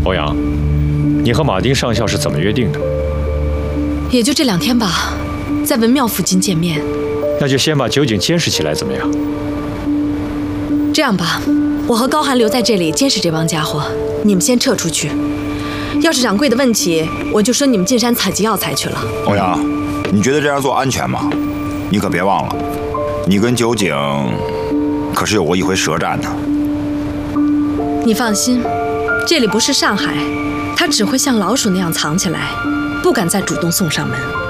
欧阳，你和马丁上校是怎么约定的？ 也就这2天吧，在文庙附近见面。 那就先把酒井监视起来，怎么样？ 这样吧，我和高寒留在这里监视这帮家伙，你们先撤出去。要是掌柜的问起，我就说你们进山采集药材去了。 欧阳，你觉得这样做安全吗？你可别忘了，你跟酒井可是有过一回舌战呢。 你放心，这里不是上海，他只会像老鼠那样藏起来，不敢再主动送上门。